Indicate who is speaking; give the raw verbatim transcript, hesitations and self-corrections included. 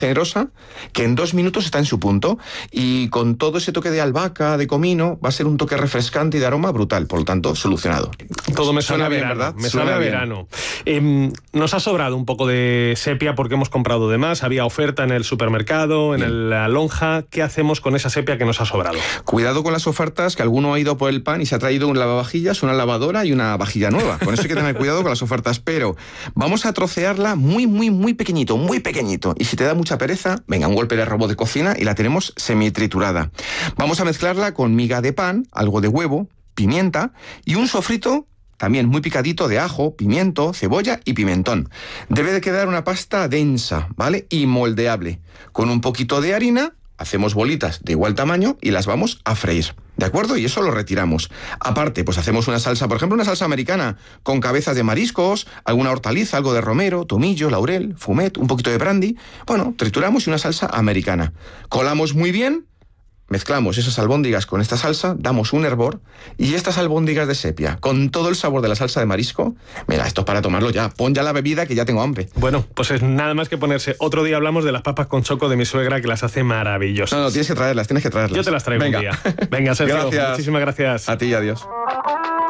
Speaker 1: generosa, que en dos minutos está en su punto, y con todo ese toque de albahaca, de comino, va a ser un toque refrescante y de aroma brutal, por lo tanto, solucionado.
Speaker 2: Todo me suena,
Speaker 1: suena bien,
Speaker 2: verano,
Speaker 1: ¿verdad?
Speaker 2: Me
Speaker 1: Suena
Speaker 2: suena a
Speaker 1: bien.
Speaker 2: verano. Eh, nos ha sobrado un poco de sepia porque hemos comprado de más, había oferta en el supermercado, en el, la lonja. ¿Qué hacemos con esa sepia que nos ha sobrado?
Speaker 1: Cuidado con las ofertas, que alguno ha ido por el pan y se ha traído un lavavajillas, una lavadora y una vajilla nueva. Con eso hay que tener cuidado con las ofertas, pero vamos a trocearla muy, muy, muy pequeñito, muy pequeñito. Y si te da mucha pereza, venga, un golpe de robot de cocina y la tenemos semi-triturada. Vamos a mezclarla con miga de pan, algo de huevo, pimienta y un sofrito también muy picadito de ajo, pimiento, cebolla y pimentón. Debe de quedar una pasta densa, ¿vale? Y moldeable. Con un poquito de harina hacemos bolitas de igual tamaño y las vamos a freír, ¿de acuerdo? Y eso lo retiramos. Aparte, pues hacemos una salsa, por ejemplo, una salsa americana con cabezas de mariscos, alguna hortaliza, algo de romero, tomillo, laurel, fumet, un poquito de brandy. Bueno, trituramos y una salsa americana. Colamos muy bien, mezclamos esas albóndigas con esta salsa, damos un hervor, y estas albóndigas de sepia, con todo el sabor de la salsa de marisco, mira, esto es para tomarlo ya. Pon ya la bebida, que ya tengo hambre.
Speaker 2: Bueno, pues es nada más que ponerse. Otro día hablamos de las papas con choco de mi suegra, que las hace maravillosas.
Speaker 1: No, no, tienes que traerlas, tienes que traerlas.
Speaker 2: Yo te las traigo
Speaker 1: Venga.
Speaker 2: un día. Venga, Sergio,
Speaker 1: Gracias.
Speaker 2: muchísimas gracias.
Speaker 1: A ti, adiós.